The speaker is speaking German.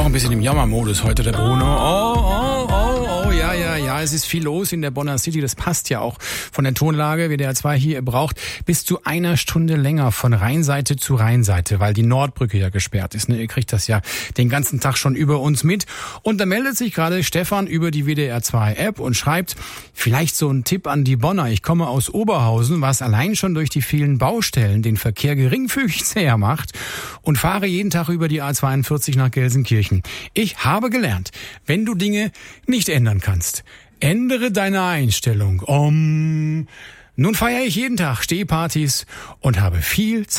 Auch ein bisschen im Jammermodus heute, der Bruno. Ja, es ist viel los in der Bonner City. Das passt ja auch von der Tonlage. WDR 2 hier, ihr braucht bis zu einer Stunde länger von Rheinseite zu Rheinseite, weil die Nordbrücke ja gesperrt ist. Ihr kriegt das ja den ganzen Tag schon über uns mit. Und da meldet sich gerade Stefan über die WDR 2 App und schreibt, vielleicht so ein Tipp an die Bonner. Ich komme aus Oberhausen, was allein schon durch die vielen Baustellen den Verkehr geringfügig zäher macht und fahre jeden Tag über die A42 nach Gelsenkirchen. Ich habe gelernt, wenn du Dinge nicht ändern kannst, ändere deine Einstellung. Nun feiere ich jeden Tag Stehpartys und habe viel Zeit.